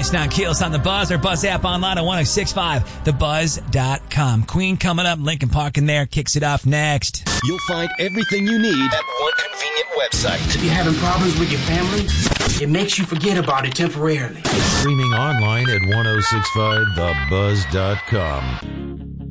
Tyson on Keels on the Buzz or Buzz app online at 1065thebuzz.com. Queen coming up, Lincoln Park in there kicks it off next. You'll find everything you need at one convenient website. If you're having problems with your family, it makes you forget about it temporarily. Streaming online at 1065thebuzz.com.